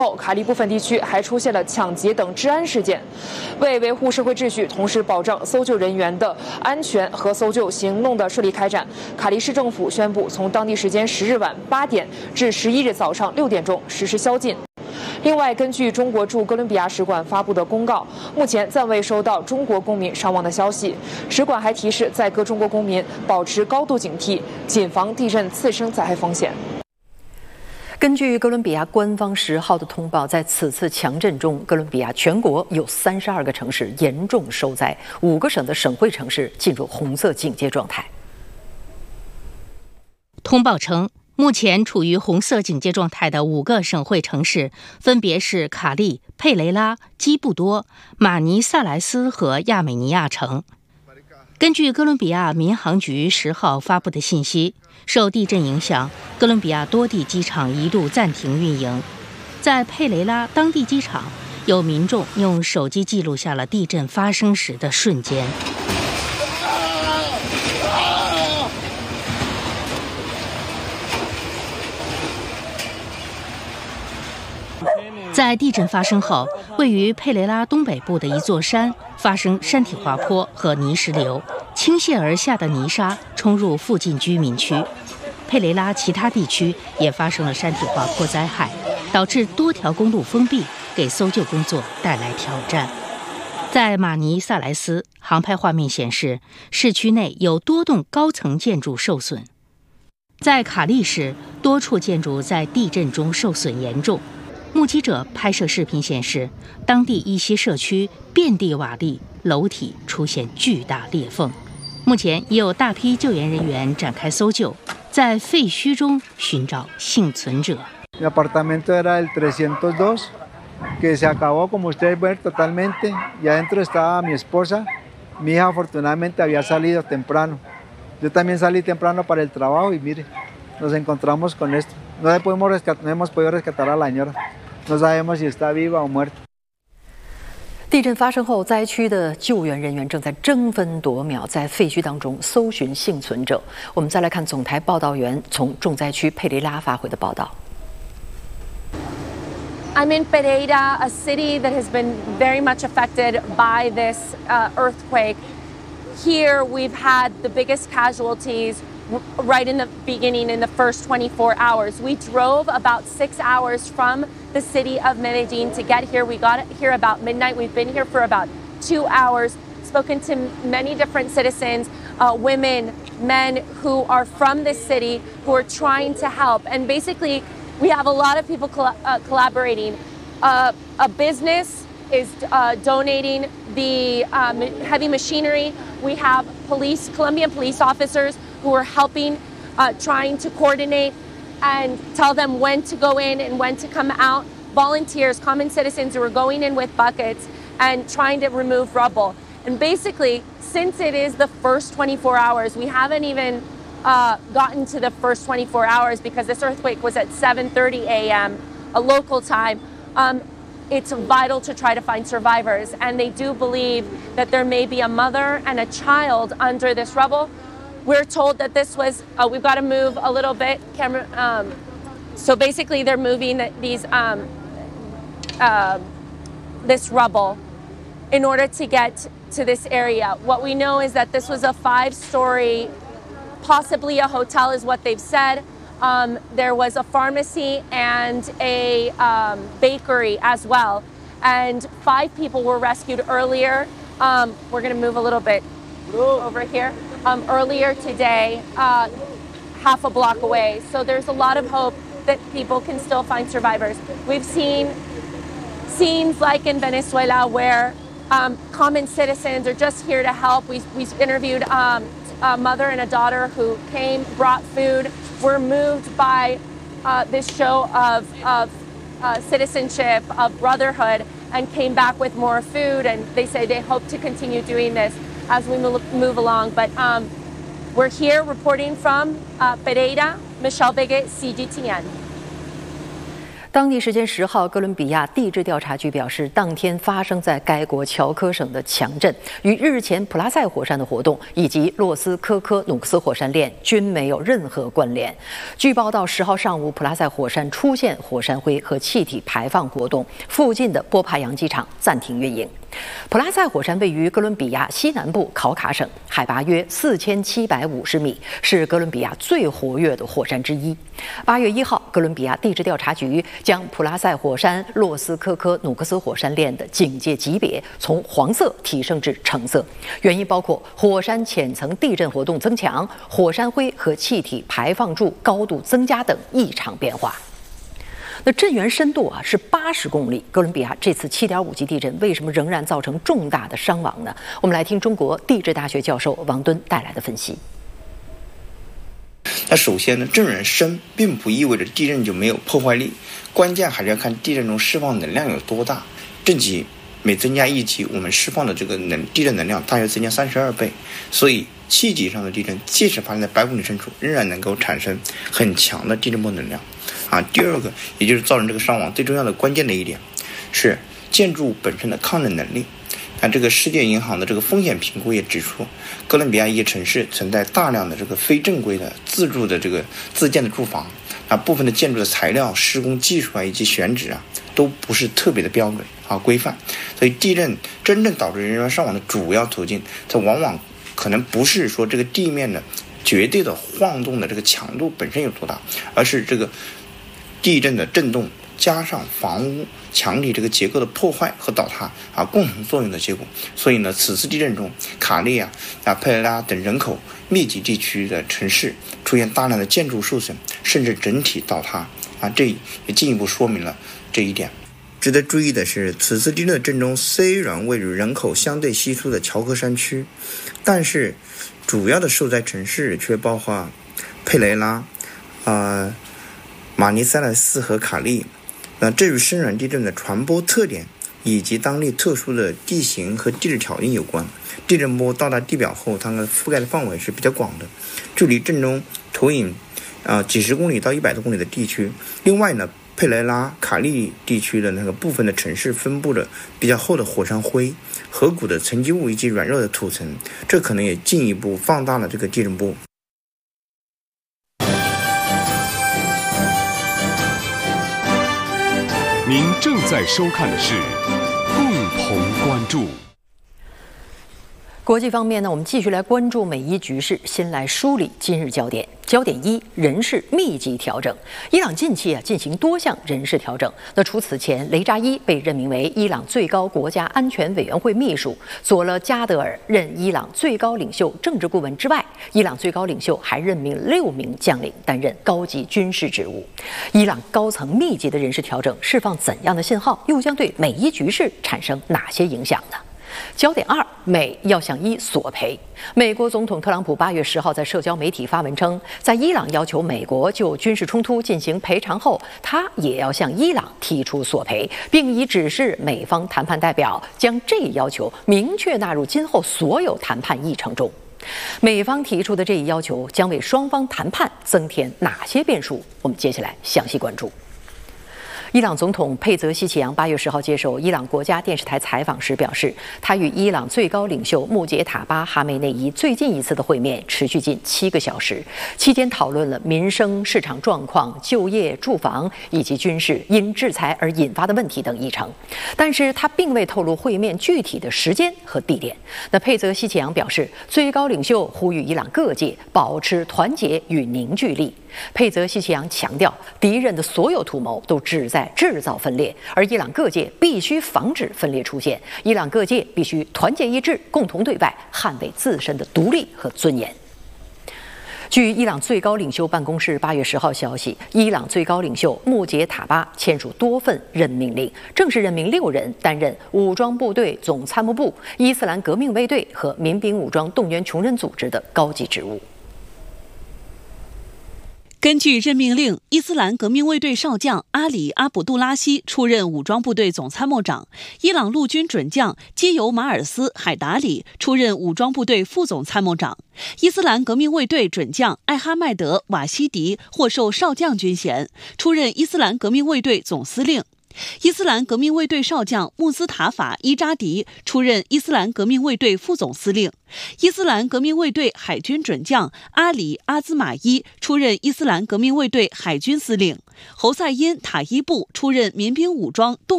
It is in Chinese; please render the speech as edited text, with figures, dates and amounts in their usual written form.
后，卡利部分地区还出现了抢劫等治安事件。为维护社会秩序，同时保障搜救人员的安全和搜救行动的顺利开展，卡利市政府宣布从当地时间10日晚8点至11日早上6点钟实施宵禁。另外，根据中国驻哥伦比亚使馆发布的公告，目前暂未收到中国公民伤亡的消息。使馆还提示在各中国公民保持高度警惕，谨防地震次生灾害风险。 根据哥伦比亚官方10号的通报，在此次强震中，哥伦比亚全国有32个城市严重受灾，5个省的省会城市进入红色警戒状态。 通报称，目前处于红色警戒状态的5个省会城市分别是卡利、佩雷拉、基布多、马尼萨莱斯和亚美尼亚城。根据哥伦比亚民航局10号发布的信息，受地震影响，哥伦比亚多地机场一度暂停运营。在佩雷拉当地机场，有民众用手机记录下了地震发生时的瞬间。在地震发生后，位于佩雷拉东北部的一座山发生山体滑坡和泥石流，倾泻而下的泥沙冲入附近居民区。佩雷拉其他地区也发生了山体滑坡灾害，导致多条公路封闭，给搜救工作带来挑战。在马尼萨莱斯，航拍画面显示，市区内有多栋高层建筑受损。在卡利市，多处建筑在地震中受损严重。目击者拍摄视频显示，当地一些社区遍地瓦砾，楼体出现巨大裂缝。目前已有大批救援人员展开搜救，在废墟中寻找幸存者。 Mi apartamento era el 302, que se acabó como ustedes ven totalmente, y adentro estaba mi esposa. Mi hija afortunadamente había salido temprano. Yo también salí temprano para el trabajo y mire, nos encontramos con esto. No hemos podido rescatar a la señora. No sabemos si está viva o muerta. 地震发生后，灾区的救援人员正在争分夺秒在废墟当中搜寻幸存者。我们再来看总台报道员从重灾区佩雷拉发回的报道。 I'm in Pereira, a city that has been very much affected by this earthquake. Here we've had the biggest casualties right in the beginning, in the first 24 hours. We drove about 6 hours from the city of Medellin to get here. We got here about midnight. We've been here for about 2 hours, spoken to many different citizens, women, men who are from this city who are trying to help. And basically, we have a lot of people collaborating. A business is donating the heavy machinery. We have Colombian police officers who are helping, trying to coordinate and tell them when to go in and when to come out. Volunteers, common citizens who are going in with buckets and trying to remove rubble. And basically, since it is the first 24 hours, we haven't even gotten to the first 24 hours because this earthquake was at 7:30 a.m. a local time. It's vital to try to find survivors, and they do believe that there may be a mother and a child under this rubble. We're told that this was, we've got to move a little bit, camera. So basically they're moving these, this rubble in order to get to this area. What we know is that this was a 5-story, possibly a hotel is what they've said. There was a pharmacy and a bakery as well. And 5 people were rescued earlier. We're going to move a little bit over here. Earlier today, half a block away. So there's a lot of hope that people can still find survivors. We've seen scenes like in Venezuela where common citizens are just here to help. We interviewed a mother and a daughter who came, brought food, were moved by this show of citizenship, of brotherhood, and came back with more food. And they say they hope to continue doing this as we move along. But we're here reporting from Pereira. Michelle Bigot, CGTN. 当地时间10号，哥伦比亚地质调查局表示，当天发生在该国乔科省的强震与日前普拉塞火山的活动以及洛斯科科努克斯火山链均没有任何关联。据报道，10号上午，普拉塞火山出现火山灰和气体排放活动，附近的波帕扬机场暂停运营。普拉塞火山位于哥伦比亚西南部考卡省，海拔约4750米，是哥伦比亚最活跃的火山之一。8月1号，哥伦比亚地质调查局将普拉塞火山洛斯科科努克斯火山链的警戒级别从黄色提升至橙色，原因包括火山浅层地震活动增强、火山灰和气体排放柱高度增加等异常变化。那震源深度是80公里。哥伦比亚这次7.5级地震为什么仍然造成重大的伤亡呢？我们来听中国地质大学教授王敦带来的分析。 那首先呢，震源深并不意味着地震就没有破坏力，关键还是要看地震中释放能量有多大。震级每增加1级，我们释放的这个地震能量大约增加32倍，所以7级以上的地震，即使发生在100公里深处，仍然能够产生很强的地震波能量。第二个，也就是造成这个伤亡最重要的关键的一点，是建筑本身的抗震能力。这个世界银行的这个风险评估也指出，哥伦比亚一些城市存在大量的这个非正规的自建的住房，部分的建筑的材料、施工技术以及选址都不是特别的标准规范，所以地震真正导致人员伤亡的主要途径，它往往可能不是说这个地面的绝对的晃动的这个强度本身有多大，而是这个地震的震动加上房屋墙体这个结构的破坏和倒塌共同作用的结果。所以呢，此次地震中，卡利佩雷拉等人口密集地区的城市出现大量的建筑受损，甚至整体倒塌这也进一步说明了这一点。值得注意的是，此次地震的震中虽然位于人口相对稀疏的乔科山区，但是主要的受灾城市却包括佩雷拉、马尼塞莱斯和卡利。这与深远地震的传播特点以及当地特殊的地形和地质条件有关。地震波到达地表后，它的覆盖的范围是比较广的，距离震中投影几十公里到100多公里的地区。另外呢，佩雷拉、卡利地区的那个部分的城市分布着比较厚的火山灰、河谷的沉积物以及软弱的土层，这可能也进一步放大了这个地震波。 您正在收看的是共同关注。 国际方面呢，我们继续来关注美伊局势。先来梳理今日焦点。焦点1：人事密集调整。伊朗近期进行多项人事调整。那除此前雷扎伊被任命为伊朗最高国家安全委员会秘书，佐勒加德尔任伊朗最高领袖政治顾问之外，伊朗最高领袖还任命6名将领担任高级军事职务。伊朗高层密集的人事调整释放怎样的信号？又将对美伊局势产生哪些影响呢？焦点2：美要向伊索赔。美国总统特朗普8月10号在社交媒体发文称，在伊朗要求美国就军事冲突进行赔偿后，他也要向伊朗提出索赔，并已指示美方谈判代表将这一要求明确纳入今后所有谈判议程中。美方提出的这一要求将为双方谈判增添哪些变数？我们接下来详细关注。伊朗总统佩泽西奇扬8月10号接受伊朗国家电视台采访时表示，他与伊朗最高领袖穆杰塔巴·哈梅内伊最近一次的会面持续近7个小时，期间讨论了民生、市场状况、就业、住房以及军事因制裁而引发的问题等议程。但是他并未透露会面具体的时间和地点。那佩泽西奇扬表示，最高领袖呼吁伊朗各界保持团结与凝聚力。佩泽西奇扬强调，敌人的所有图谋都旨在制造分裂，而伊朗各界必须防止分裂出现。伊朗各界必须团结一致，共同对外，捍卫自身的独立和尊严。据伊朗最高领袖办公室8月10号消息，伊朗最高领袖穆杰塔巴签署多份任命令，正式任命6人担任武装部队总参谋部、伊斯兰革命卫队和民兵武装动员穷人组织的高级职务。 根据任命令，伊斯兰革命卫队少将阿里·阿卜杜拉希出任武装部队总参谋长，伊朗陆军准将基尤马尔斯·海达里出任武装部队副总参谋长，伊斯兰革命卫队准将艾哈迈德·瓦西迪获授少将军衔，出任伊斯兰革命卫队总司令。伊斯兰革命卫队少将穆斯塔法·伊扎迪出任伊斯兰革命卫队副总司令，伊斯兰革命卫队海军准将阿里·阿兹马伊出任伊斯兰革命卫队海军司令，侯赛因·塔伊布出任民兵武装动